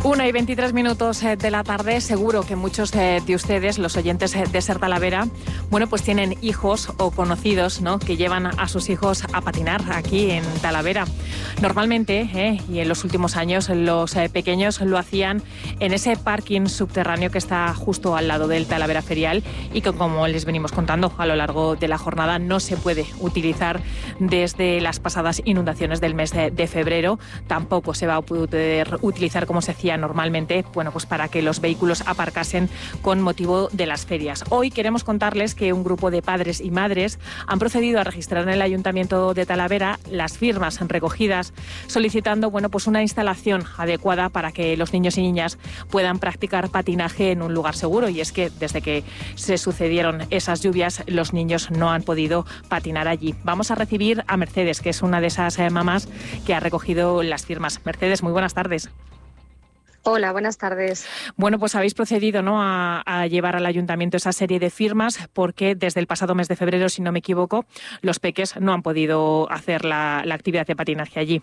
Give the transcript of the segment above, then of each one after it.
1:23 de la tarde. Seguro que muchos de ustedes, los oyentes de Ser Talavera, bueno, pues tienen hijos o conocidos, ¿no?, que llevan a sus hijos a patinar aquí en Talavera. Normalmente, y en los últimos años, los pequeños lo hacían en ese parking subterráneo que está justo al lado del Talavera Ferial y que, como les venimos contando a lo largo de la jornada, no se puede utilizar desde las pasadas inundaciones del mes de febrero. Tampoco se va a poder utilizar como se hacía normalmente, bueno, pues para que los vehículos aparcasen con motivo de las ferias. Hoy queremos contarles que un grupo de padres y madres han procedido a registrar en el Ayuntamiento de Talavera las firmas recogidas solicitando, bueno, pues una instalación adecuada para que los niños y niñas puedan practicar patinaje en un lugar seguro. Y es que desde que se sucedieron esas lluvias, los niños no han podido patinar allí. Vamos a recibir a Mercedes, que es una de esas mamás que ha recogido las firmas. Mercedes, muy buenas tardes. Hola, buenas tardes. Bueno, pues habéis procedido, ¿no?, a llevar al ayuntamiento esa serie de firmas porque desde el pasado mes de febrero, si no me equivoco, los peques no han podido hacer la actividad de patinaje allí.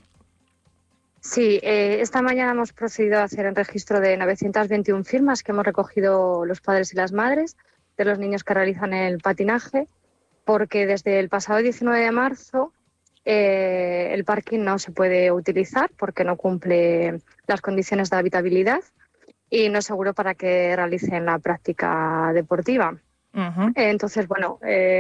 Sí, esta mañana hemos procedido a hacer el registro de 921 firmas que hemos recogido los padres y las madres de los niños que realizan el patinaje, porque desde el pasado 19 de marzo el parking no se puede utilizar porque no cumple las condiciones de habitabilidad y no es seguro para que realicen la práctica deportiva. Uh-huh. Entonces, bueno,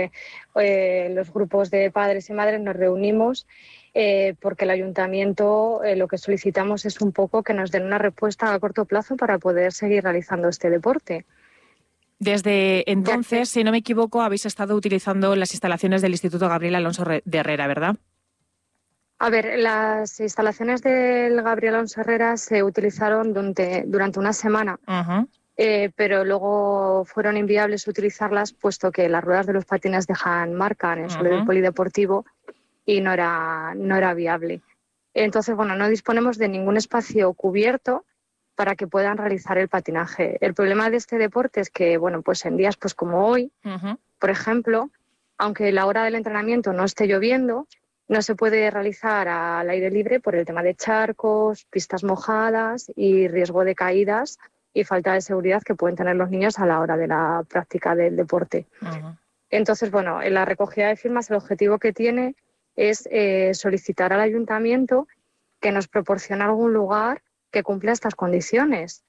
los grupos de padres y madres nos reunimos porque el ayuntamiento lo que solicitamos es un poco que nos den una respuesta a corto plazo para poder seguir realizando este deporte. Desde entonces, si no me equivoco, habéis estado utilizando las instalaciones del Instituto Gabriel Alonso de Herrera, ¿verdad? A ver, las instalaciones del Gabriel Alonso Herrera se utilizaron durante una semana, Uh-huh. pero luego fueron inviables utilizarlas puesto que las ruedas de los patines dejan marca en el suelo del polideportivo y no era viable. Entonces, bueno, no disponemos de ningún espacio cubierto para que puedan realizar el patinaje. El problema de este deporte es que, bueno, pues en días pues como hoy, por ejemplo, aunque la hora del entrenamiento no esté lloviendo, no se puede realizar al aire libre por el tema de charcos, pistas mojadas y riesgo de caídas y falta de seguridad que pueden tener los niños a la hora de la práctica del deporte. Uh-huh. Entonces, bueno, en la recogida de firmas el objetivo que tiene es solicitar al ayuntamiento que nos proporcione algún lugar que cumpla estas condiciones.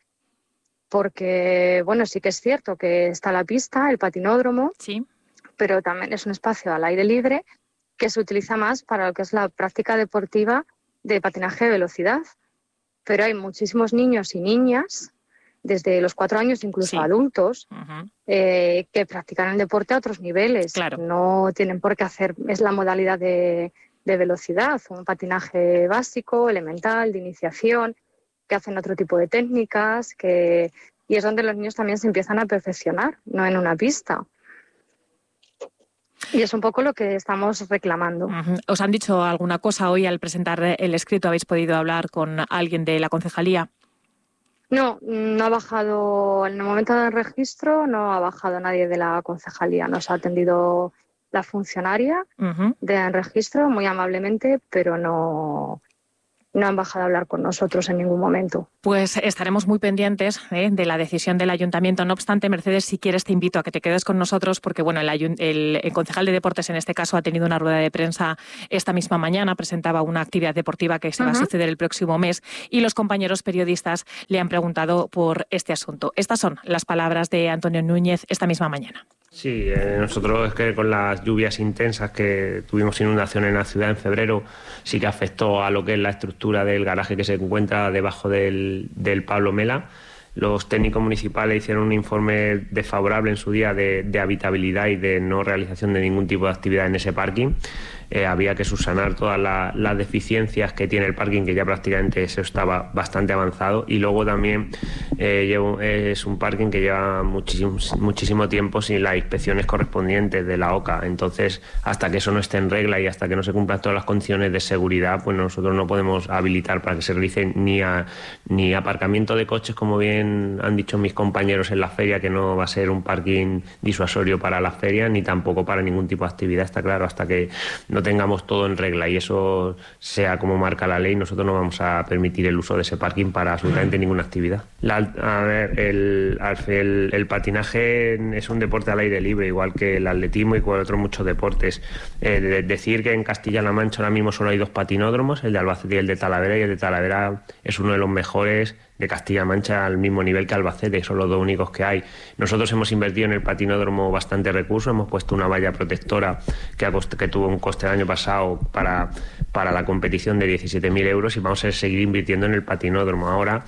Porque, bueno, sí que es cierto que está la pista, el patinódromo, sí, pero también es un espacio al aire libre que se utiliza más para lo que es la práctica deportiva de patinaje de velocidad. Pero hay muchísimos niños y niñas, desde los 4 años incluso adultos, que practican el deporte a otros niveles. Claro. No tienen por qué hacer, es la modalidad de velocidad, un patinaje básico, elemental, de iniciación, que hacen otro tipo de técnicas, y es donde los niños también se empiezan a perfeccionar, no en una pista. Y es un poco lo que estamos reclamando. Uh-huh. ¿Os han dicho alguna cosa hoy al presentar el escrito? ¿Habéis podido hablar con alguien de la concejalía? No ha bajado, en el momento del registro no ha bajado nadie de la concejalía. Nos ha atendido la funcionaria del registro muy amablemente, pero no han bajado a hablar con nosotros en ningún momento. Pues estaremos muy pendientes de la decisión del ayuntamiento. No obstante, Mercedes, si quieres te invito a que te quedes con nosotros porque, bueno, el concejal de deportes en este caso ha tenido una rueda de prensa esta misma mañana, presentaba una actividad deportiva que se va a suceder el próximo mes y los compañeros periodistas le han preguntado por este asunto. Estas son las palabras de Antonio Núñez esta misma mañana. Sí, nosotros es que con las lluvias intensas que tuvimos inundación en la ciudad en febrero sí que afectó a lo que es la estructura del garaje que se encuentra debajo del Pablo Mela. Los técnicos municipales hicieron un informe desfavorable en su día de habitabilidad y de no realización de ningún tipo de actividad en ese parking. Había que subsanar todas las deficiencias que tiene el parking, que ya prácticamente eso estaba bastante avanzado, y luego también es un parking que lleva muchísimo tiempo sin las inspecciones correspondientes de la OCA. Entonces, hasta que eso no esté en regla y hasta que no se cumplan todas las condiciones de seguridad, pues nosotros no podemos habilitar para que se realice ni aparcamiento de coches, como bien han dicho mis compañeros en la feria, que no va a ser un parking disuasorio para la feria, ni tampoco para ningún tipo de actividad, está claro, hasta que no no tengamos todo en regla y eso sea como marca la ley, nosotros no vamos a permitir el uso de ese parking para absolutamente ninguna actividad. El patinaje es un deporte al aire libre, igual que el atletismo y cual otros muchos deportes. Decir que en Castilla-La Mancha ahora mismo solo hay 2 patinódromos, el de Albacete y el de Talavera, y el de Talavera es uno de los mejores de Castilla-La Mancha al mismo nivel que Albacete, son los 2 únicos que hay. Nosotros hemos invertido en el patinódromo bastante recursos, hemos puesto una valla protectora que tuvo un coste el año pasado para la competición de 17.000 euros y vamos a seguir invirtiendo en el patinódromo. Ahora,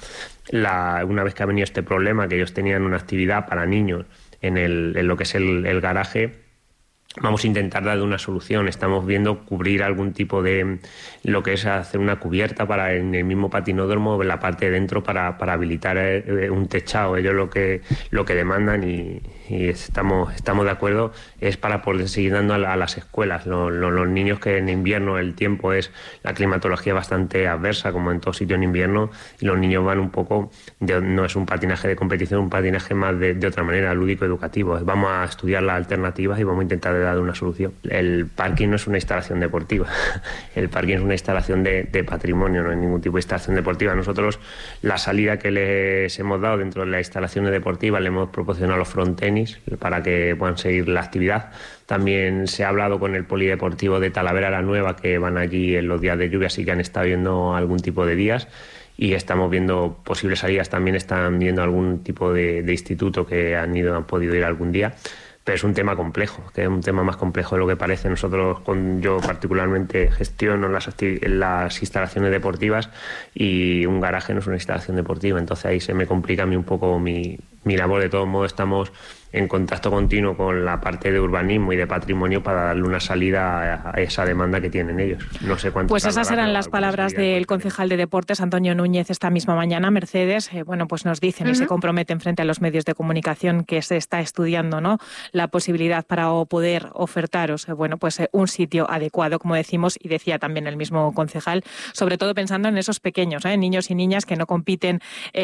una vez que ha venido este problema, que ellos tenían una actividad para niños en lo que es el garaje, vamos a intentar dar una solución. Estamos viendo cubrir algún tipo de lo que es hacer una cubierta para en el mismo patinódromo, en la parte de dentro, para habilitar un techado. Ellos lo que demandan y estamos de acuerdo es para poder seguir dando a las escuelas. Los niños que en invierno la climatología es bastante adversa, como en todo sitio en invierno, y los niños van un poco, no es un patinaje de competición, un patinaje más de otra manera, lúdico-educativo. Vamos a estudiar las alternativas y vamos a intentar dar una solución. El parking no es una instalación deportiva, el parking es una instalación de patrimonio, no es ningún tipo de instalación deportiva. Nosotros la salida que les hemos dado dentro de las instalaciones deportivas le hemos proporcionado los frontenis para que puedan seguir la actividad. También se ha hablado con el polideportivo de Talavera la Nueva, que van allí en los días de lluvia, así que han estado viendo algún tipo de días y estamos viendo posibles salidas. También están viendo algún tipo de instituto que han podido ir algún día. Pero es un tema complejo, que es un tema más complejo de lo que parece. Yo particularmente gestiono las instalaciones deportivas y un garaje no es una instalación deportiva, entonces ahí se me complica a mí un poco mi labor. De todos modos, estamos en contacto continuo con la parte de urbanismo y de patrimonio para darle una salida a esa demanda que tienen ellos. No sé cuánto. Pues esas eran las palabras del concejal de Deportes, Antonio Núñez, esta misma mañana. Mercedes, pues nos dicen y se comprometen frente a los medios de comunicación que se está estudiando, ¿no?, la posibilidad para poder ofertaros, un sitio adecuado, como decimos, y decía también el mismo concejal, sobre todo pensando en esos pequeños, niños y niñas que no compiten,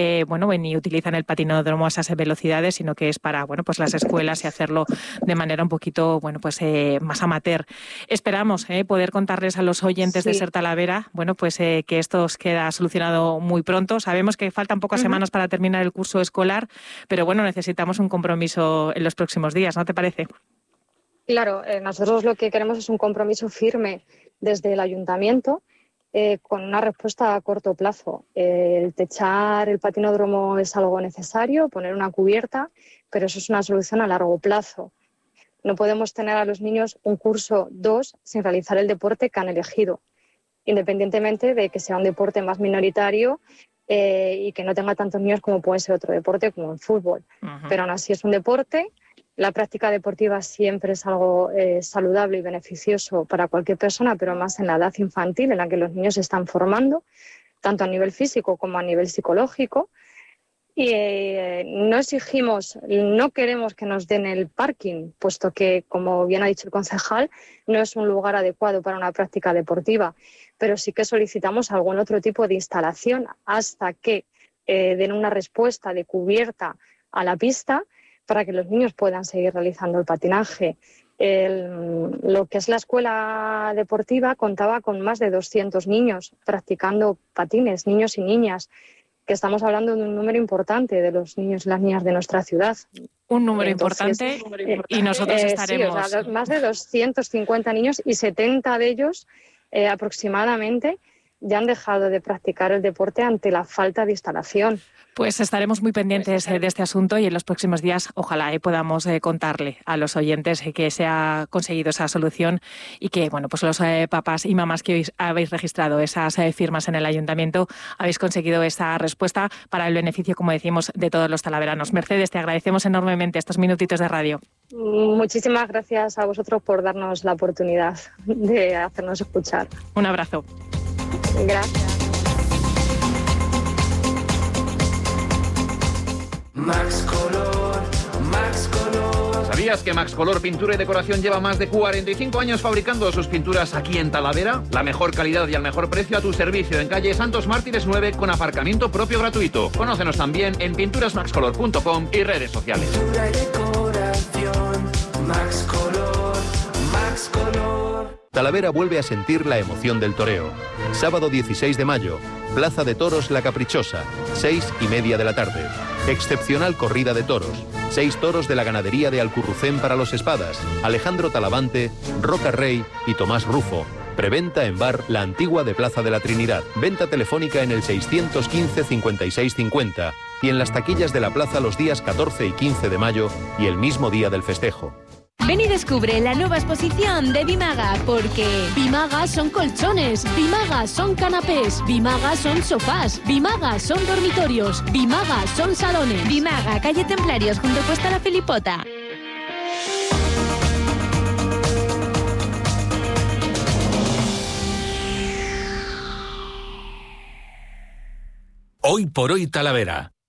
ni utilizan el patinódromo a esas velocidades, sino que es para, las escuelas y hacerlo de manera un poquito, más amateur. Esperamos poder contarles a los oyentes de Ser Talavera, que esto os queda solucionado muy pronto. Sabemos que faltan pocas semanas para terminar el curso escolar, pero necesitamos un compromiso en los próximos días, ¿no te parece? Claro, nosotros lo que queremos es un compromiso firme desde el ayuntamiento, con una respuesta a corto plazo. El techar el patinódromo es algo necesario, poner una cubierta, pero eso es una solución a largo plazo. No podemos tener a los niños un curso 2 sin realizar el deporte que han elegido, independientemente de que sea un deporte más minoritario y que no tenga tantos niños como puede ser otro deporte, como el fútbol. Pero aún así es un deporte. La práctica deportiva siempre es algo saludable y beneficioso para cualquier persona, pero más en la edad infantil, en la que los niños se están formando, tanto a nivel físico como a nivel psicológico. Y no queremos que nos den el parking, puesto que, como bien ha dicho el concejal, no es un lugar adecuado para una práctica deportiva, pero sí que solicitamos algún otro tipo de instalación hasta que den una respuesta de cubierta a la pista, para que los niños puedan seguir realizando el patinaje. Lo que es la escuela deportiva contaba con más de 200 niños practicando patines, niños y niñas, que estamos hablando de un número importante de los niños y las niñas de nuestra ciudad. Un número importante y nosotros estaremos... Sí, más de 250 niños y 70 de ellos aproximadamente ya han dejado de practicar el deporte ante la falta de instalación. Pues estaremos muy pendientes de este asunto y en los próximos días ojalá podamos contarle a los oyentes que se ha conseguido esa solución y que los papás y mamás que habéis registrado esas firmas en el ayuntamiento habéis conseguido esa respuesta para el beneficio, como decimos, de todos los talaveranos. Mercedes, te agradecemos enormemente estos minutitos de radio. Muchísimas gracias a vosotros por darnos la oportunidad de hacernos escuchar. Un abrazo. Gracias. Max Color, Max Color. ¿Sabías que Max Color Pintura y Decoración lleva más de 45 años fabricando sus pinturas aquí en Talavera? La mejor calidad y al mejor precio a tu servicio en calle Santos Mártires 9 con aparcamiento propio gratuito. Conócenos también en pinturasmaxcolor.com y redes sociales. Pintura y decoración, Max Color, Max Color. Talavera vuelve a sentir la emoción del toreo. Sábado 16 de mayo, Plaza de Toros La Caprichosa, 6:30 de la tarde. Excepcional corrida de toros. 6 toros de la ganadería de Alcurrucén para los Espadas, Alejandro Talavante, Roca Rey y Tomás Rufo. Preventa en bar La Antigua de Plaza de la Trinidad. Venta telefónica en el 615 56 50 y en las taquillas de la plaza los días 14 y 15 de mayo y el mismo día del festejo. Ven y descubre la nueva exposición de Bimaga, porque Bimaga son colchones, Bimaga son canapés, Bimaga son sofás, Bimaga son dormitorios, Bimaga son salones. Bimaga, calle Templarios, junto a Cuesta La Filipota. Hoy por hoy Talavera.